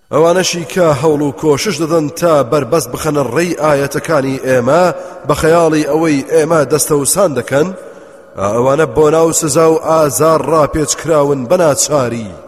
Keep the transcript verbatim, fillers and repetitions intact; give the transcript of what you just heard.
ئەوانەشی کە هەوڵ و کۆشش دەدەن تا بربەست بخەنە ڕێی ئاەتەکانی ئێمە بە خەیاڵی ئەوەی ئێمە دەستەوسان دەکەن، ئەوانە بۆ ناو سزا و ئازار ڕاپێچکراون بە ناچاری.